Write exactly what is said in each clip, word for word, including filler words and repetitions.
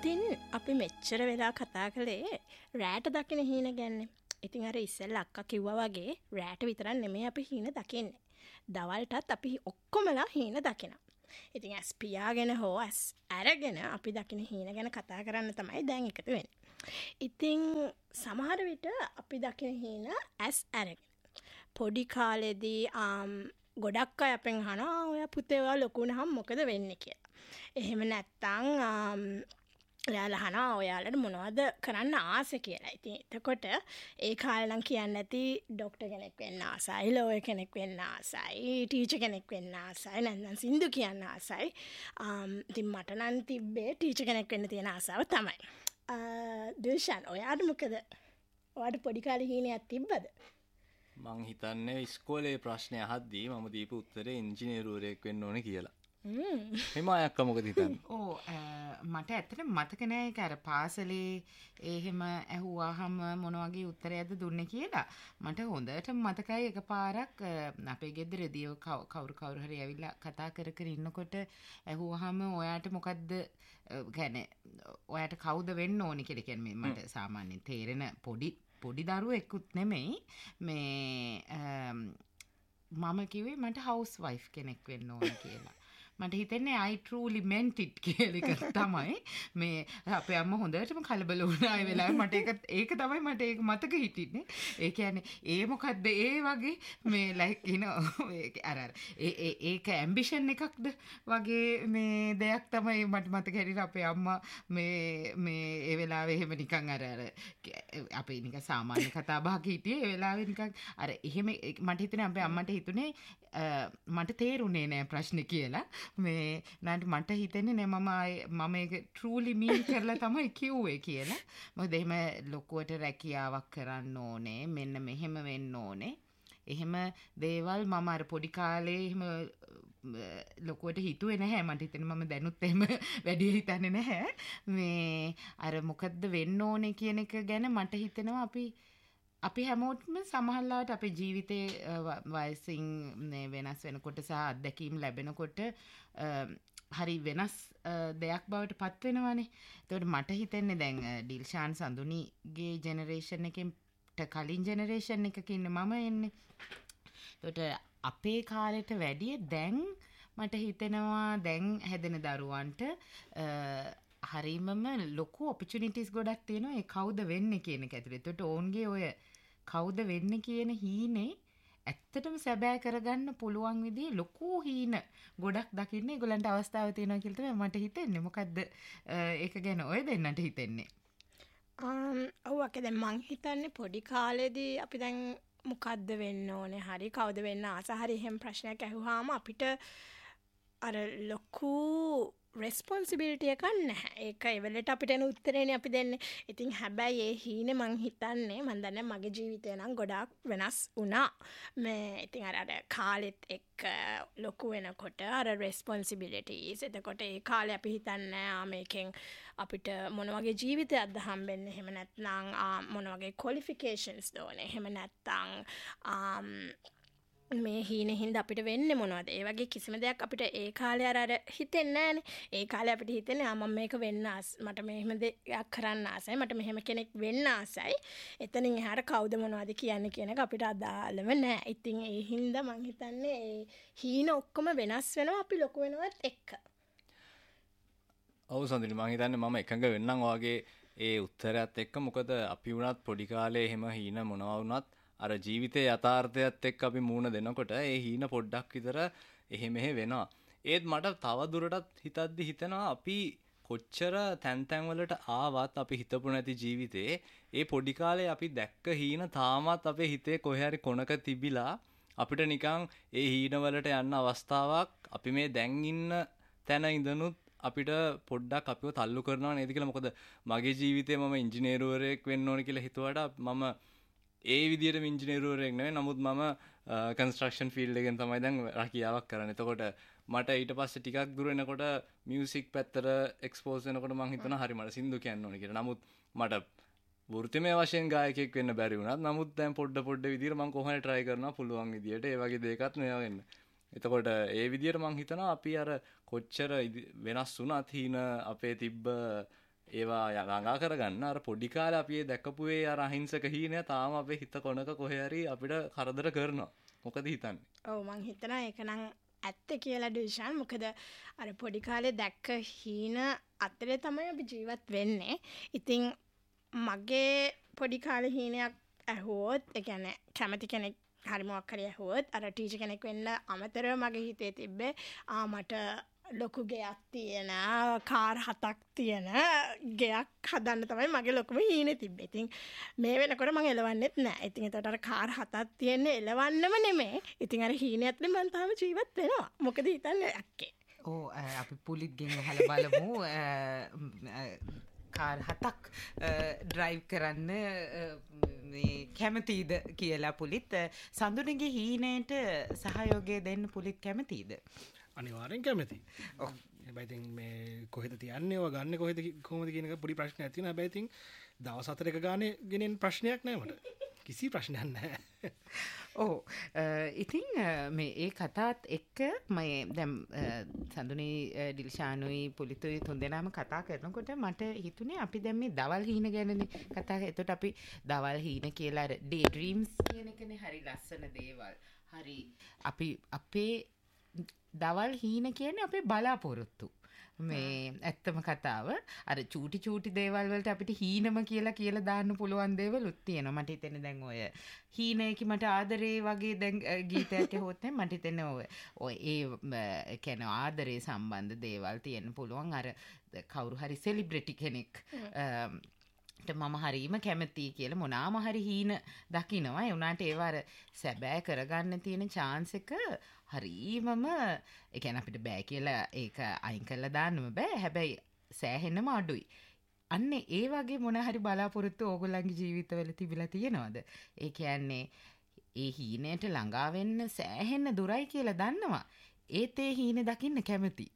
ඉතින් අපි මෙච්චර වෙලා කතා කළේ රෑට දකින හීන ගැන. ඉතින් අර ඉස්සෙල්ලා අක්කා කිව්වා වගේ රෑට විතරක් නෙමෙයි අපි හීන දකින්නේ. දවල්ටත් අපි ඔක්කොමලා හීන දකිනවා. ඉතින් ඇස් පියාගෙන හෝ ඇස් අරගෙන අපි දකින හීන ගැන කතා කරන්න තමයි දැන් එකතු වෙන්නේ. ඉතින් සමහර විට අපි දකින හීන ඇස් අරගෙන. පොඩි කාලෙදී ගොඩක් අය අපෙන් අහනවා ඔයා පුතේ ඔයා ලොකු වුණාම මොකද වෙන්නේ කියලා. එහෙම නැත්තම් ඔයාලා අහනවා ඔයාලට මොනවද කරන්න ආස කියලා. ඉතින් එතකොට ඒ කාලේ නම් කියන්නේ නැති ડોක්ටර් කෙනෙක් වෙන්න ආසයි, ලෝයර් කෙනෙක් වෙන්න ආසයි, ටීචර් කෙනෙක් වෙන්න ආසයි, නැත්නම් සින්දු කියන්න ආසයි. ඉතින් මට නම් තිබ්බේ ටීචර් කෙනෙක් වෙන්න තියෙන ආසාව තමයි. දුෂාන් ඔයාට මොකද? ඔයාට පොඩි කාලේ හීනයක් තිබ්බද? මං හිතන්නේ ඉස්කෝලේ ප්‍රශ්න අහද්දී මම දීපු උත්තරේ ඉංජිනේරුවරයෙක් වෙන්න ඕනේ කියලා. එහෙම අයක්ක මොකද හිතන්නේ? ඕ මට ඇත්තටම මතක නෑ ඒක අර පාසලේ එහෙම ඇහුවාම මොන වගේ උත්තරයක්ද දුන්නේ කියලා. මට හොඳට මතකයි එකපාරක් අපේ ගෙදරදී කවුරු කවුරු හරි ඇවිල්ලා කතා කර කර ඉන්නකොට ඇහුවාම ඔයාට මොකද්ද කියන්නේ ඔයාට කවුද වෙන්න ඕනේ කියලා කියන්නේ මට සාමාන්‍යයෙන් තේරෙන පොඩි පොඩි දරුවෙකුත් නෙමෙයි මේ මම කිව්වේ මට හවුස් වයිෆ් කෙනෙක් වෙන්න ඕන කියලා. මට හිතෙන්නේ I truly meant it කියලා එක තමයි මේ අපේ අම්මා හොඳටම කලබල වුණා ඒ වෙලාවේ මට ඒක ඒක තමයි මට ඒක මතක හිටින්නේ. ඒ කියන්නේ ඒ මොකද්ද ඒ වගේ මේ like you know අර අර ඒ ඒ ඒක ඇම්බිෂන් එකක්ද වගේ මේ දෙයක් තමයි මට මතක හිටින්නේ. අපේ අම්මා මේ මේ ඒ වෙලාවේ එහෙම නිකන් අර අර අපේ නිකන් සාමාන්‍ය කතා බහක හිටියේ ඒ වෙලාවේ නිකන් අර එහෙම මට හිතුනේ අපේ අම්මට හිතුනේ මට තේරුනේ නෑ ප්‍රශ්නේ කියලා. මේ නැන්ට මට හිතෙන්නේ නෑ මම මම ඒක truly mean කරලා තමයි කිව්වේ කියලා. මොකද එහෙම ලොකුවට රැකියාවක් කරන්න ඕනේ. මෙන්න මෙහෙම වෙන්න ඕනේ. එහෙම දේවල් මම අර පොඩි කාලේ එහෙම ලොකුවට හිතුවේ නැහැ. මට හිතෙන්නේ මම දැනුත් එහෙම වැඩි හිතන්නේ නැහැ. මේ අර මොකද්ද වෙන්න ඕනේ කියන එක ගැන මට හිතෙනවා අපි අපි හැමෝටම සමහරවිට අපේ ජීවිතේ වයසින් වෙනස් වෙනකොට සහ අත්දැකීම් ලැබෙනකොට හරි වෙනස් දෙයක් බවට පත් වෙනවානේ. ඒකට මට හිතෙන්නේ දැන් ඩිල්ෂාන් සඳුනිගේ ජෙනරේෂන් එකෙන් කලින් ජෙනරේෂන් එකක ඉන්න මම එන්නේ. ඒකට අපේ කාලෙට වැඩිය දැන් මට හිතෙනවා දැන් හැදෙන දරුවන්ට හරිමම ලොකු ඔපචුනිටිස් ගොඩක් තියෙනවා ඒ කවුද වෙන්නේ කියන එක ඇතුලේ. ඒකට ඕන්ගේ ඔය කවුද වෙන්නේ කියන හීනේ ඇත්තටම සැබෑ කරගන්න පුළුවන් විදිහේ ලොකු හීන ගොඩක් දකින්න ඒගොල්ලන්ට අවස්ථාව තියෙනවා කියලා තමයි මට හිතෙන්නේ. මොකද්ද ඒක ගැන ඔය දෙන්නට හිතෙන්නේ? ඔව් අක දැන් මං හිතන්නේ පොඩි කාලේදී අපි දැන් මොකද්ද වෙන්න ඕනේ හරි කවුද වෙන්න ආස හරි එහෙම ප්‍රශ්නයක් අහුවාම අපිට අර ලොකු responsibility එකක් නැහැ. ඒක ඒ වෙලෙට අපිට එන උත්තරේනේ අපි දෙන්නේ. ඉතින් හැබැයි ඒ හීනේ මං හිතන්නේ මං දන්නේ මගේ ජීවිතේ නම් ගොඩාක් වෙනස් වුණා. මේ ඉතින් අර අර කාලෙත් එක්ක ලොකු වෙනකොට අර responsibilities එතකොට ඒ කාලේ අපි හිතන්නේ ආ මේකෙන් අපිට මොන වගේ ජීවිතයක්ද හම්බෙන්නේ. එහෙම නැත්නම් මොන වගේ qualifications දෝනේ. එහෙම නැත්නම් මේ හීනේ හින්දා අපිට වෙන්නේ මොනවද? ඒ වගේ කිසිම දෙයක් අපිට ඒ කාලේ අර අර හිතෙන්නේ නැහනේ. ඒ කාලේ අපිට හිතෙන්නේ ආ මම මේක වෙන්න ආස. මට මෙහෙම දෙයක් කරන්න ආසයි. මට මෙහෙම කෙනෙක් වෙන්න ආසයි. එතනින් එහාට කවුද මොනවද කියන්නේ කියන එක අපිට අදාළම නැහැ. ඉතින් ඒ හින්දා මං හිතන්නේ ඒ හීන ඔක්කොම වෙනස් වෙනවා අපි ලොකු වෙනවත් එක්ක. ඔව් සඳුනි මං හිතන්නේ මම එකඟ වෙන්නම් ඔයගේ ඒ උත්තරයත් එක්ක. මොකද අපි වුණත් පොඩි කාලේ එහෙම හීන මොනවා වුණත් අර ජීවිතයේ යථාර්ථයත් එක්ක අපි මූණ දෙනකොට ඒ හීන පොඩ්ඩක් විතර එහෙ මෙහෙ වෙනවා. ඒත් මට තව දුරටත් හිතද්දි හිතෙනවා අපි කොච්චර තැන් තැන් වලට ආවත් අපි හිතපු නැති ජීවිතේ ඒ පොඩි කාලේ අපි දැක්ක හීන තාමත් අපේ හිතේ කොහේ හරි කොනක තිබිලා අපිට නිකන් ඒ හීන වලට යන්න අවස්ථාවක් අපි මේ දැන් ඉන්න තැන ඉඳනුත් අපිට පොඩ්ඩක් අපිව තල්ලු කරනවා නේද කියලා. මොකද මගේ ජීවිතේ මම ඉංජිනේරුවරයෙක් වෙන්න ඕන කියලා හිතුවට මම ඒ විදිහටම ඉංජිනේරුවරයෙක් නෙවෙයි. නමුත් මම කන්ස්ට්‍රක්ෂන් ෆීල්ඩ් එකෙන් තමයි දැන් රැකියාවක් කරන්නේ. එතකොට මට ඊට පස්සේ ටිකක් දුර එනකොට මියුසික් පැත්තට එක්ස්පෝස් වෙනකොට මම හිතනවා හරි මට සින්දු කියන්න ඕනේ කියලා. නමුත් මට වෘත්තිමය වශයෙන් ගායකයෙක් වෙන්න බැරි වුණත් නමුත් දැන් පොඩ පොඩ විදිහට මම කොහොමද try කරනවා පුළුවන් විදිහට ඒ වගේ දෙයකත් මෙයා වෙන්න. එතකොට ඒ විදිහට මම හිතනවා අපි අර කොච්චර වෙනස් වුණත් හීන අපේ තිබ්බ ඒවා ළඟා කරගන්න අර පොඩි කාලේ අපි දැකපු ඒ අර අහිංසක හීනය තාම අපේ හිත කොනක කොහේ හරි අපිට කරදර කරනවා. මොකද හිතන්නේ? ඔව් මං හිතනවා ඒක නම් ඇත්ත කියලා ඩිෂාන්. මොකද අර පොඩි කාලේ දැක්ක හීන අතරේ තමයි අපි ජීවත් වෙන්නේ. ඉතින් මගේ පොඩි කාලේ හීනයක් ඇහුවොත්, ඒ කියන්නේ කැමති කෙනෙක් හරි මොකක් හරි ඇහුවොත්, අර ටීචර් කෙනෙක් වෙන්න අමතරව මගේ හිතේ තිබ්බේ ආ මට ලොකු ගෙයක් තියෙන, කාර් හතක් තියෙන ගෙයක් හදන්න තමයි මගේ ලොකුම හීනේ තිබ්බේ. ඉතින් මේ වෙනකොට මම එලවන්නෙත් නෑ. ඉතින් ඒතකොට අර කාර් හතක් තියෙන්නේ එලවන්නම නෙමෙයි. ඉතින් අර හීනේ ඇතුලේ මම තාම ජීවත් වෙනවා. මොකද හිතන්නේ අක්කේ. ඕ අපි පුලිත් ගෙන් අහලා බලමු කාර් හතක් ඩ්‍රයිව් කරන්න මේ කැමතිද කියලා පුලිත්. සඳුනගේ හීනේට සහයෝගය දෙන්න පුලිත් කැමතිද? අනිවාර්යෙන් කැමති. ඔව්. හැබැයි ඉතින් මේ කොහෙද තියන්නේ ඔය ගන්න කොහෙද කොහොමද කියන එක පොඩි ප්‍රශ්නයක් තියෙනවා. හැබැයි ඉතින් දවස් හතරක ගානේ ගෙනෙන ප්‍රශ්නයක් නෑ මට. කිසි ප්‍රශ්නයක් නෑ. ඔව්. ඉතින් මේ ඒ කතාත් එක්ක මම දැන් සඳුනී ඩිල්ෂානුයි පුලිතුයි තුන්දෙනාම කතා කරනකොට මට හිතුනේ අපි දැන් මේ දවල් හීන ගැනනේ කතා කරා. එතකොට අපි දවල් හීන කියලා අර ඩේ ඩ්‍රීම්ස් කියන එකනේ හරි ලස්සන දේවල්. හරි අපි අපේ දවල් හීන කියන්නේ අපේ බලාපොරොත්තු. මේ ඇත්තම කතාව අර චූටි චූටි දේවල් වලට අපිට හීනම කියලා කියලා දාන්න පුළුවන් දේවලුත් තියෙනවා. මට හිතෙන්නේ දැන් ඔය හීනේකි මට ආදරේ වගේ දැන් ගීතයක් ඇහුවොත් මට හිතෙන්නේ ඔය ඔය ඒ කියන්නේ ආදරේ සම්බන්ධ දේවල් තියෙන්න පුළුවන්. අර කවුරු හරි සෙලිබ්‍රිටි කෙනෙක් මම හරීම කැමතියි කියලා මොනාම හරි හීන දකිනවා. ඒ උනාට ඒව අර සැබෑ කරගන්න තියෙන chance එක හරීමම ඒ කියන්නේ අපිට බෑ කියලා ඒක අයින් කරලා දාන්නම බෑ. හැබැයි සෑහෙන්නම අඩුයි. අන්න ඒ වගේ මොන හරි බලාපොරොත්තු ඕගොල්ලන්ගේ ජීවිතවල තිබිලා තියෙනවද? ඒ කියන්නේ ඒ හීනයට ළඟා වෙන්න සෑහෙන්න දුරයි කියලා දන්නවා. ඒත් ඒ හීන දකින්න කැමති.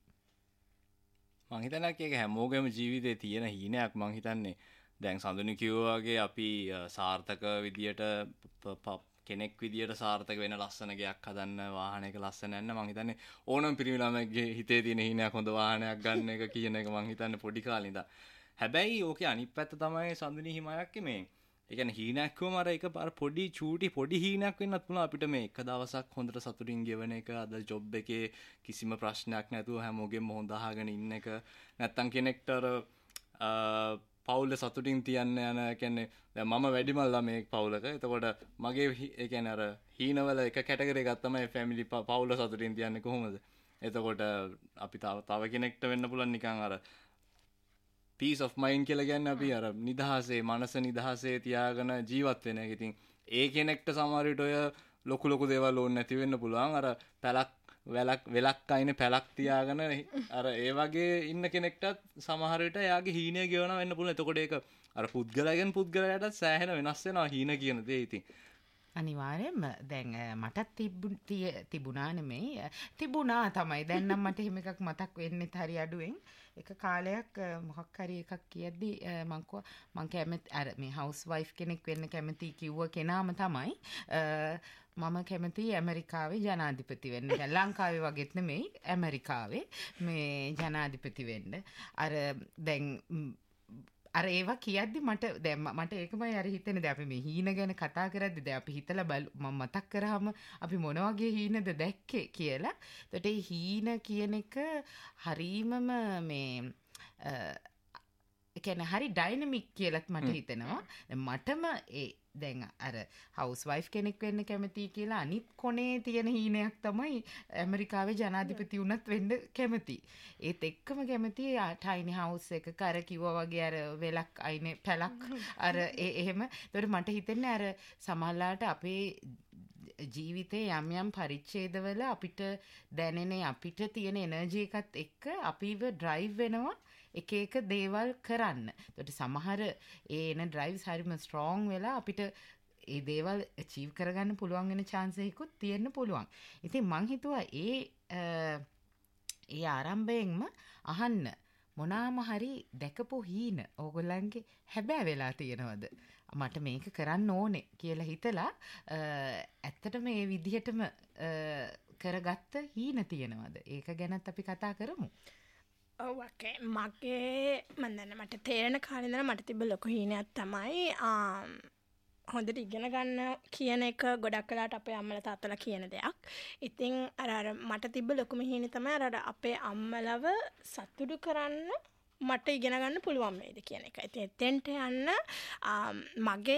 මං හිතන්නේ ඒක හැමෝගෙම ජීවිතේ තියෙන හීනයක්. මං හිතන්නේ දැන් සඳුනි කිව්වා වගේ අපි සාර්ථක විදියට කෙනෙක් විදියට සාර්ථක වෙන ලස්සන ගයක් හදන්න, වාහනයක ලස්සන යන්න මං හිතන්නේ ඕනම පිරිමි ළමයෙක්ගේ හිතේ තියෙන හීනයක් හොඳ වාහනයක් ගන්න එක කියන එක මං හිතන්නේ පොඩි කාලේ ඉඳන්. හැබැයි ඕකේ අනිත් පැත්ත තමයි සඳුනි හිමයක් මේ. ඒ කියන්නේ හීනයක් කිව්වම අර එක අර පොඩි චූටි පොඩි හීනයක් වෙන්නත් පුළුවන් අපිට මේ එක දවසක් හොඳට සතුටින් ගෙවන එක, අද ජොබ් එකේ කිසිම ප්‍රශ්නයක් නැතුව හැමෝගෙම හොඳ අහගෙන ඉන්න එක. නැත්තම් කෙනෙක්ට අර පවුල සතුටින් තියන්න යන කියන්නේ දැන් මම වැඩිමල් ළමයෙක් පවුලක. එතකොට මගේ ඒ කියන්නේ අර හීනවල එක කැටගරි එකක් තමයි ෆැමිලි පවුල සතුටින් තියන්නේ කොහොමද? එතකොට අපි තව තව කෙනෙක්ට වෙන්න පුළුවන් නිකන් අර peace of mind කියලා කියන්නේ අපි අර නිදහසේ මනස නිදහසේ තියාගෙන ජීවත් වෙන එක. ඉතින් ඒ කෙනෙක්ට සමහර විට ඔය ලොකු ලොකු දේවල් ඕනේ නැති වෙන්න පුළුවන්. අර පැලක් වෙලක් වෙලක් අයිනේ පැලක් තියාගෙන අර ඒ වගේ ඉන්න කෙනෙක්ටත් සමහර විට එයාගේ හීනය ගෙවන වෙන්න පුළුවන්. එතකොට ඒක අර පුද්ගලයන් පුද්ගලයාටත් සෑහෙන වෙනස් වෙනවා හීන කියන දේ. ඉතින් අනිවාර්යෙන්ම දැන් මටත් තිබුණා නෙමෙයි තිබුණා තමයි. දැන් නම් මට එහෙම එකක් මතක් වෙන්නෙත් හරි අඩුවෙන්. එක කාලයක් මොකක් හරි එකක් කියද්දි මං කිව්වා මං කැමති අර මේ හවුස් වයිෆ් කෙනෙක් වෙන්න කැමති කිව්ව කෙනාම තමයි මම කැමති ඇමරිකාවේ ජනාධිපති වෙන්න. දැන් ලංකාවේ වගේත් නෙමෙයි ඇමරිකාවේ මේ ජනාධිපති වෙන්න. අර දැන් අර ඒවා කියද්දි මට දැන් මට ඒකමයි අර හිතෙන්නේ. දැන් අපි මේ හීන ගැන කතා කරද්දි දැන් අපි හිතලා බලමු මම මතක් කරාම අපි මොන වගේ හීනද දැක්කේ කියලා. එතකොට මේ හීන කියන එක හරීමම මේ ඒ කියන්නේ හරි ඩයිනමික් කියලාත් මට හිතෙනවා. මටම ඒ දැන් අර හවුස් වයිෆ් කෙනෙක් වෙන්න කැමතියි කියලා අනිත් කොනේ තියෙන හීනයක් තමයි ඇමරිකාවේ ජනාධිපති වුණත් වෙන්න කැමති. ඒත් එක්කම කැමති ටයිනි හවුස් එකක අර කිව්වා වගේ අර වෙලක් අයිනේ පැලක් අර එහෙම. ඒතකොට මට හිතෙන්නේ අර සමහරලාට අපේ ජීවිතේ යම් යම් පරිච්ඡේදවල අපිට දැනෙන අපිට තියෙන එනර්ජි එකත් එක්ක අපිව ඩ්‍රයිව් වෙනවා එක එක දේවල් කරන්න. ඒකට සමහර ඒ එන ඩ්‍රයිව්ස් හරිම ස්ට්‍රෝං වෙලා අපිට ඒ දේවල් අචීව් කරගන්න පුළුවන් වෙන chance එකකුත් තියෙන්න පුළුවන්. ඉතින් මං හිතුවා ඒ ඒ ආරම්භයෙන්ම අහන්න මොනාම හරි දැකපු හීන ඕගොල්ලන්ගේ හැබෑ වෙලා තියෙනවද? මට මේක කරන්න ඕනේ කියලා හිතලා ඇත්තටම මේ විදිහටම කරගත්ත හීන තියෙනවද? ඒක ගැනත් අපි කතා කරමු. ඔවකේ මගේ මන්දන්න මට තේරෙන කාලෙදන මට තිබ ලොකු හීනයක් තමයි හොඳට ඉගෙන ගන්න කියන එක ගොඩක් කලාට අපේ අම්මල තාත්තලා කියන දෙයක්. ඉතින් අර මට තිබ්බ ලොකුම හීනේ තමයි අර අපේ අම්මලව සතුටු කරන්න මට ඉගෙන ගන්න පුළුවන් වේද කියන එක. ඉතින් එතෙන්ට යන්න මගේ